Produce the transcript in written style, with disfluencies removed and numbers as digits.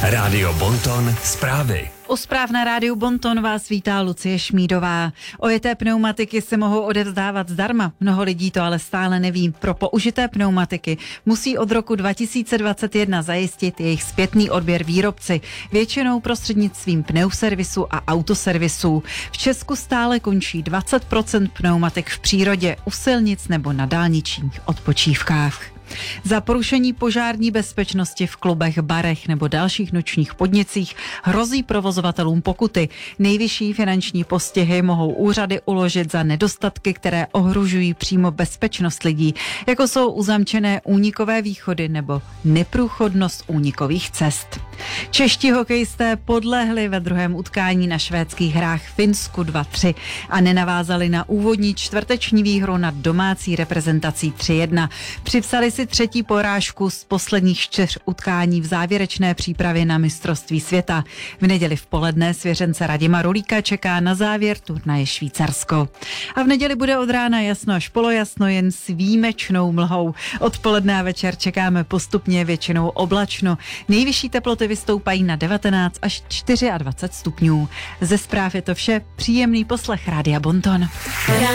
Rádio Bonton zprávy. U zpráv na rádiu Bonton vás vítá Lucie Šmídová. Ojeté pneumatiky se mohou odevzdávat zdarma. Mnoho lidí to ale stále neví. Pro použité pneumatiky musí od roku 2021 zajistit jejich zpětný odběr výrobci, většinou prostřednictvím pneuservisu a autoservisů. V Česku stále končí 20% pneumatik v přírodě, u silnic nebo na dálničních odpočívkách. Za porušení požární bezpečnosti v klubech, barech nebo dalších nočních podnicích hrozí provozovatelům pokuty. Nejvyšší finanční postihy mohou úřady uložit za nedostatky, které ohrožují přímo bezpečnost lidí, jako jsou uzamčené únikové východy nebo neprůchodnost únikových cest. Čeští hokejisté podlehli ve druhém utkání na švédských hrách Finsku 2-3 a nenavázali na úvodní čtvrteční výhru nad domácí reprezentací 3-1. Připsali si třetí porážku z posledních 4 utkání v závěrečné přípravě na mistrovství světa. V neděli v poledne svěřence Radima Rulíka čeká na závěr turnaje Švýcarsko. A v neděli bude od rána jasno až polojasno, jen s výjimečnou mlhou. Odpoledne a večer čekáme postupně většinou oblačno. Nejvyšší teploty vystoupají na 19 až 24 stupňů. Ze zpráv je to vše. Příjemný poslech Rádia Bonton.